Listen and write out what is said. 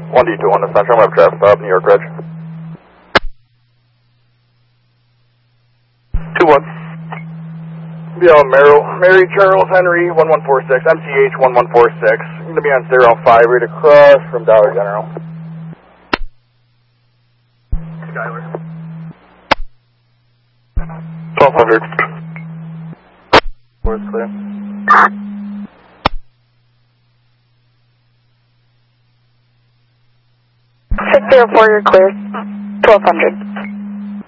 1D21 to Central, Web Draft Stop, New York Ridge. 2-1. Yeah, Mary Charles Henry 1146, MCH 1146. I'm going to be on 05, right across from Dollar General. Skyler. 1200. Floor is clear. 604, you're clear. 1200.